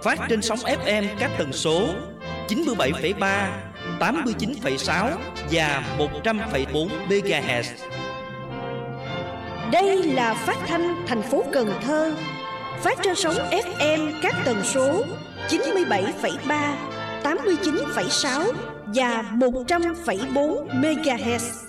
phát trên sóng FM các tần số 97,3, 89,6 và 100,4 MHz. Đây là phát thanh thành phố Cần Thơ, phát trên sóng FM các tần số 97,3, 89,6 và 100,4 MHz.